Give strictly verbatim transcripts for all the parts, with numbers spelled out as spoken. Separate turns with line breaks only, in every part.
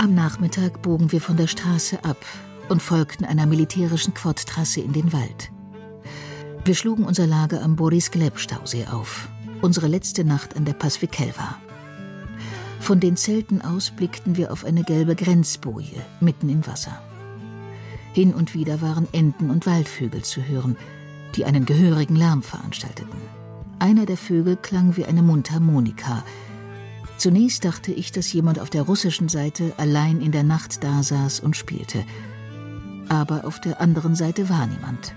Am Nachmittag bogen wir von der Straße ab und folgten einer militärischen Quad-Trasse in den Wald. Wir schlugen unser Lager am Boris Gleb-Stausee auf, unsere letzte Nacht an der Pasvikelva. Von den Zelten aus blickten wir auf eine gelbe Grenzboje mitten im Wasser. Hin und wieder waren Enten und Waldvögel zu hören, die einen gehörigen Lärm veranstalteten. Einer der Vögel klang wie eine Mundharmonika. Zunächst dachte ich, dass jemand auf der russischen Seite allein in der Nacht dasaß und spielte. Aber auf der anderen Seite war niemand.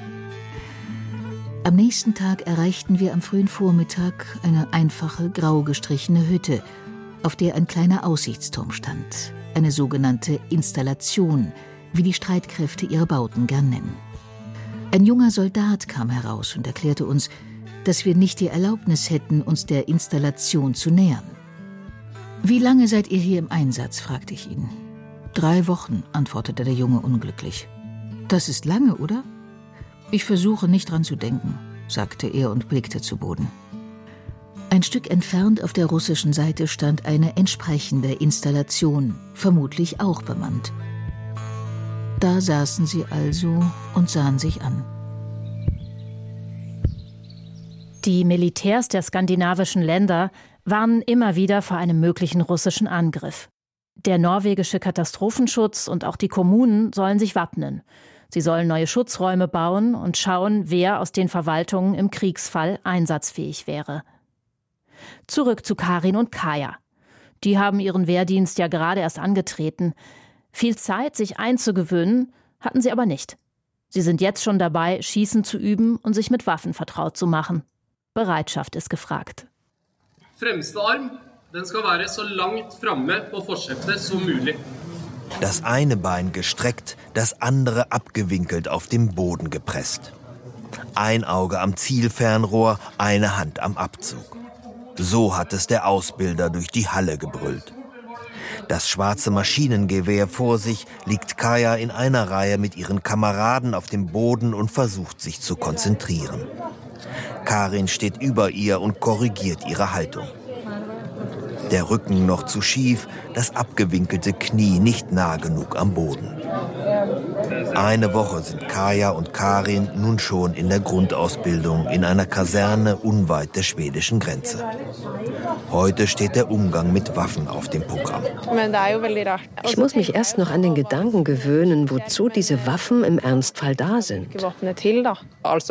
Am nächsten Tag erreichten wir am frühen Vormittag eine einfache, grau gestrichene Hütte, auf der ein kleiner Aussichtsturm stand, eine sogenannte Installation, wie die Streitkräfte ihre Bauten gern nennen. Ein junger Soldat kam heraus und erklärte uns, dass wir nicht die Erlaubnis hätten, uns der Installation zu nähern. »Wie lange seid ihr hier im Einsatz?« fragte ich ihn. »Drei Wochen«, antwortete der Junge unglücklich. »Das ist lange, oder?« »Ich versuche nicht dran zu denken«, sagte er und blickte zu Boden. Ein Stück entfernt auf der russischen Seite stand eine entsprechende Installation, vermutlich auch bemannt. Da saßen sie also und sahen sich an.
Die Militärs der skandinavischen Länder warnen immer wieder vor einem möglichen russischen Angriff. Der norwegische Katastrophenschutz und auch die Kommunen sollen sich wappnen. Sie sollen neue Schutzräume bauen und schauen, wer aus den Verwaltungen im Kriegsfall einsatzfähig wäre. Zurück zu Karin und Kaja. Die haben ihren Wehrdienst ja gerade erst angetreten. Viel Zeit, sich einzugewöhnen, hatten sie aber nicht. Sie sind jetzt schon dabei, Schießen zu üben und sich mit Waffen vertraut zu machen. Bereitschaft ist gefragt.
Fremste Arm, den skal være så langt framme på forsetet som mulig.
Das eine Bein gestreckt, das andere abgewinkelt auf dem Boden gepresst. Ein Auge am Zielfernrohr, eine Hand am Abzug. So hat es der Ausbilder durch die Halle gebrüllt. Das schwarze Maschinengewehr vor sich liegt Kaja in einer Reihe mit ihren Kameraden auf dem Boden und versucht sich zu konzentrieren. Karin steht über ihr und korrigiert ihre Haltung. Der Rücken noch zu schief, das abgewinkelte Knie nicht nah genug am Boden. Eine Woche sind Kaja und Karin nun schon in der Grundausbildung in einer Kaserne unweit der schwedischen Grenze. Heute steht der Umgang mit Waffen auf dem Programm.
Ich muss mich erst noch an den Gedanken gewöhnen, wozu diese Waffen im Ernstfall da sind.